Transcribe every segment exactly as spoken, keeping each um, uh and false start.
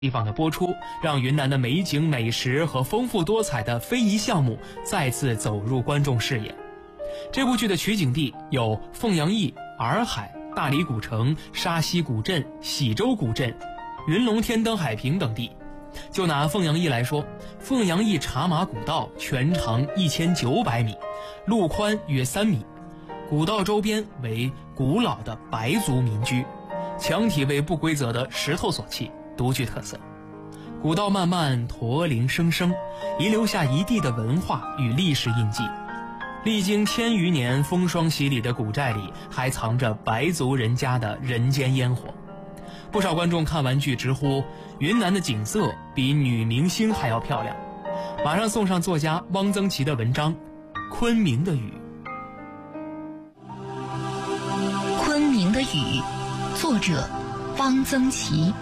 地方的播出，让云南的美景美食和丰富多彩的非遗项目再次走入观众视野。这部剧的取景地有凤阳驿、洱海、大理古城、沙溪古镇、喜洲古镇、云龙天灯海平等地。就拿凤阳驿来说，凤阳驿茶马古道全长一千九百米，路宽约三米，古道周边为古老的白族民居，墙体为不规则的石头所砌，独具特色。古道漫漫，驼铃声声，遗留下一地的文化与历史印记。历经千余年风霜洗礼的古寨里，还藏着白族人家的人间烟火。不少观众看完剧直呼，云南的景色比女明星还要漂亮。马上送上作家汪曾祺的文章《昆明的雨》。 昆明的雨，作者汪曾祺。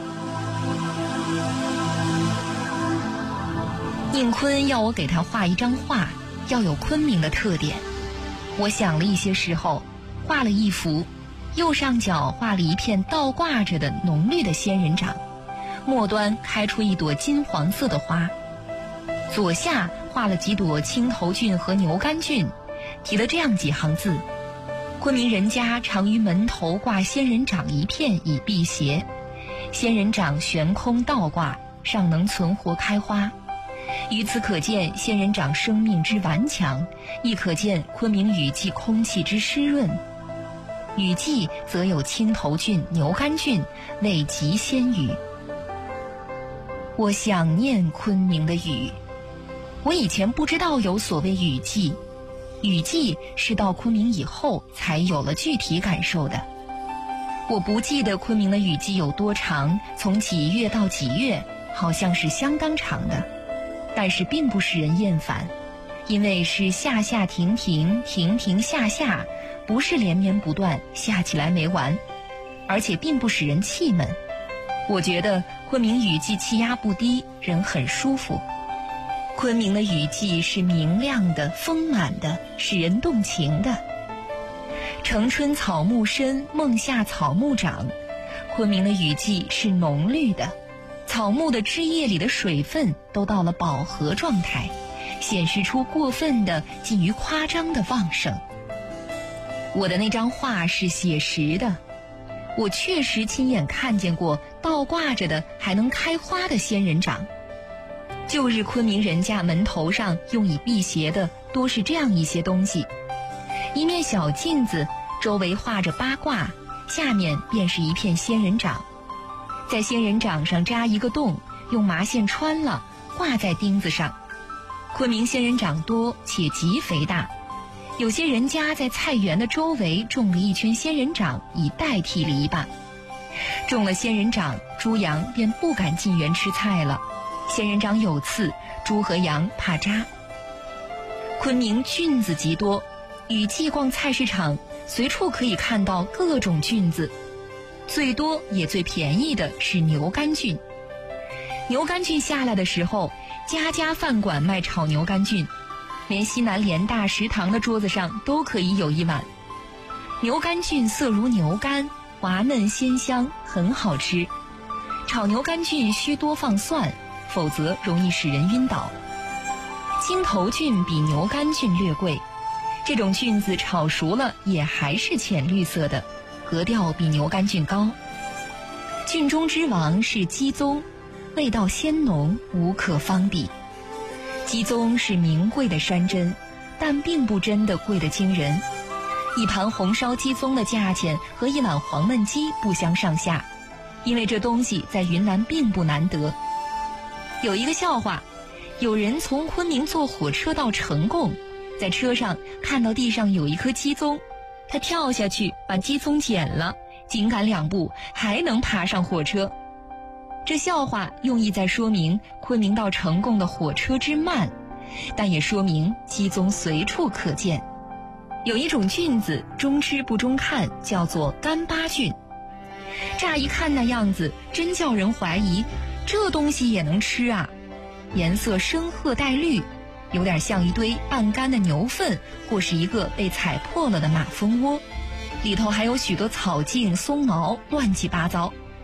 宁坤要我给他画一张画，要有昆明的特点。我想了一些时候，画了一幅，右上角画了一片倒挂着的浓绿的仙人掌，末端开出一朵金黄色的花，左下画了几朵青头菌和牛肝菌，提了这样几行字：昆明人家常于门头挂仙人掌一片以辟邪，仙人掌悬空倒挂，尚能存活开花。于此可见仙人掌生命之顽强，亦可见昆明雨季空气之湿润。雨季则有青头菌、牛肝菌，味极鲜雨。我想念昆明的雨。我以前不知道有所谓雨季，雨季是到昆明以后才有了具体感受的。我不记得昆明的雨季有多长，从几月到几月，好像是相当长的，但是并不使人厌烦，因为是下下停停，停停下下，不是连绵不断，下起来没完，而且并不使人气闷。我觉得昆明雨季气压不低，人很舒服。昆明的雨季是明亮的、丰满的，使人动情的。城春草木深，梦夏草木长。昆明的雨季是浓绿的，草木的枝叶里的水分都到了饱和状态，显示出过分的、近于夸张的旺盛。我的那张画是写实的，我确实亲眼看见过倒挂着的还能开花的仙人掌。旧日昆明人家门头上用以辟邪的多是这样一些东西：一面小镜子，周围画着八卦，下面便是一片仙人掌，在仙人掌上扎一个洞，用麻线穿了，挂在钉子上。昆明仙人掌多且极肥大，有些人家在菜园的周围种了一圈仙人掌以代替篱笆。种了仙人掌，猪羊便不敢进园吃菜了，仙人掌有刺，猪和羊怕扎。昆明菌子极多，雨季逛菜市场，随处可以看到各种菌子，最多也最便宜的是牛肝菌。牛肝菌下来的时候，家家饭馆卖炒牛肝菌，连西南联大食堂的桌子上都可以有一碗。牛肝菌色如牛肝，滑嫩鲜香，很好吃。炒牛肝菌需多放蒜，否则容易使人晕倒。青头菌比牛肝菌略贵，这种菌子炒熟了也还是浅绿色的，格调比牛肝菌高。菌中之王是鸡枞，味道鲜浓，无可方比。鸡枞是名贵的山珍，但并不真的贵得惊人。一盘红烧鸡枞的价钱和一碗黄焖鸡不相上下，因为这东西在云南并不难得。有一个笑话，有人从昆明坐火车到成贡，在车上看到地上有一颗鸡枞，他跳下去把鸡枞捡了，紧赶两步还能爬上火车。这笑话用意在说明昆明到成贡的火车之慢，但也说明鸡枞随处可见。有一种菌子中吃不中看，叫做干巴菌。乍一看那样子，真叫人怀疑这东西也能吃啊！颜色深褐带绿，有点像一堆半干的牛粪，或是一个被踩破了的马蜂窝，里头还有许多草茎、松毛，乱七八糟。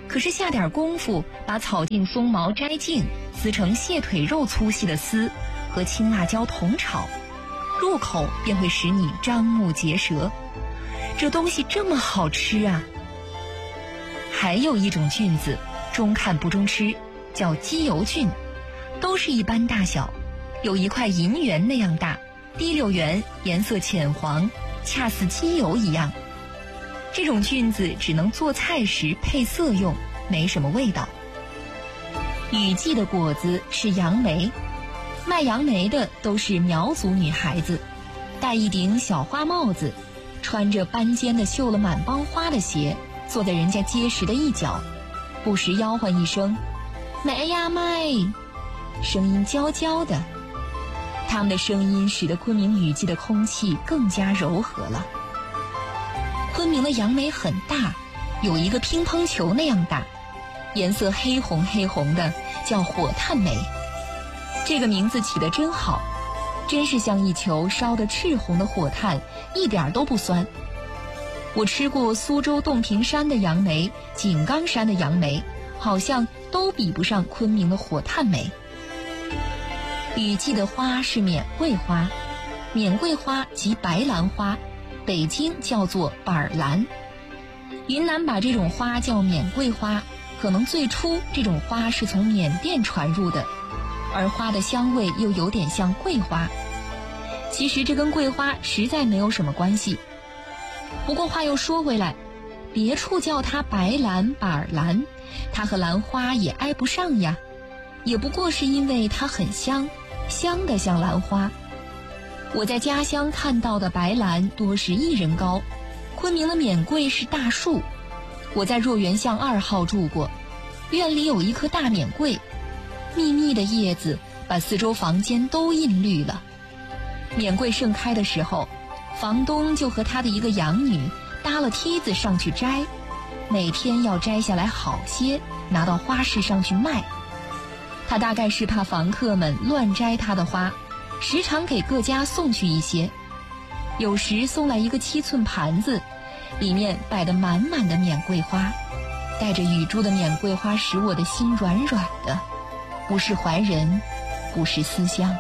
可是下点功夫，把草茎松毛摘净，撕成蟹腿肉粗细的丝，和青辣椒同炒，入口便会使你张目结舌。这东西这么好吃啊！还有一种菌子，中看不中吃，叫鸡油菌，都是一般大小，有一块银元那样大，滴溜圆，颜色浅黄，恰似鸡油一样。这种菌子只能做菜时配色用，没什么味道。雨季的果子是杨梅，卖杨梅的都是苗族女孩子，戴一顶小花帽子，穿着斑尖的绣了满帮花的鞋，坐在人家结实的一角，不时吆喝一声买呀卖，声音娇娇的。他们的声音使得昆明雨季的空气更加柔和了。昆明的杨梅很大，有一个乒乓球那样大，颜色黑红黑红的，叫火炭梅。这个名字起得真好，真是像一球烧得赤红的火炭，一点都不酸。我吃过苏州洞庭山的杨梅，井冈山的杨梅，好像都比不上昆明的火炭梅。雨季的花是缅桂花，缅桂花即白兰花，北京叫做板兰。云南把这种花叫缅桂花，可能最初这种花是从缅甸传入的，而花的香味又有点像桂花。其实这跟桂花实在没有什么关系。不过话又说回来，别处叫它白兰板兰，它和兰花也挨不上呀，也不过是因为它很香，香得像兰花。我在家乡看到的白兰多是一人高，昆明的缅桂是大树。我在若园巷二号住过，院里有一棵大缅桂，密密的叶子把四周房间都映绿了。缅桂盛开的时候，房东就和他的一个养女搭了梯子上去摘，每天要摘下来好些，拿到花市上去卖。他大概是怕房客们乱摘他的花，时常给各家送去一些。有时送来一个七寸盘子，里面摆得满满的缅桂花，带着雨珠的缅桂花使我的心软软的，不是怀人，不是思乡。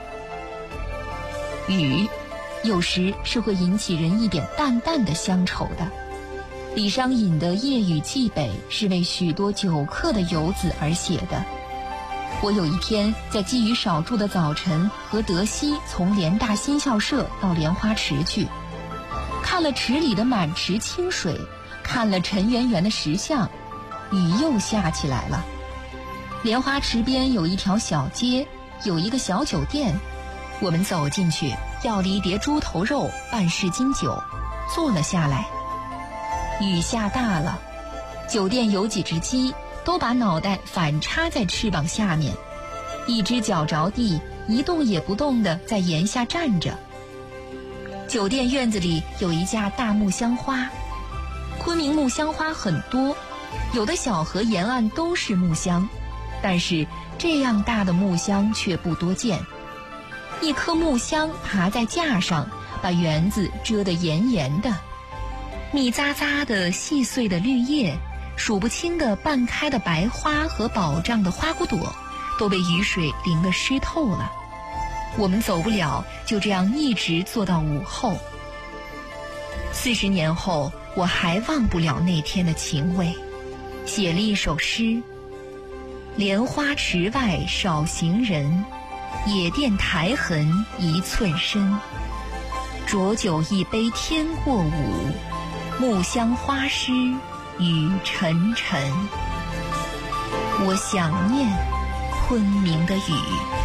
雨有时是会引起人一点淡淡的乡愁的。李商隐的《夜雨寄北》是为许多久客的游子而写的。我有一天在积雨少住的早晨，和德熙从联大新校舍到莲花池去，看了池里的满池清水，看了陈圆圆的石像，雨又下起来了。莲花池边有一条小街，有一个小酒店，我们走进去，要了一碟猪头肉，半市斤酒，坐了下来。雨下大了，酒店有几只鸡都把脑袋反插在翅膀下面，一只脚着地，一动也不动地在檐下站着。酒店院子里有一架大木香花，昆明木香花很多，有的小河沿岸都是木香，但是这样大的木香却不多见。一棵木香爬在架上，把园子遮得严严的，密匝匝的细碎的绿叶，数不清的半开的白花和饱胀的花骨朵，都被雨水淋得湿透了。我们走不了，就这样一直坐到午后。四十年后，我还忘不了那天的情味，写了一首诗：莲花池外少行人，野店苔痕一寸深。浊酒一杯天过午，木香花湿雨沉沉。我想念昆明的雨。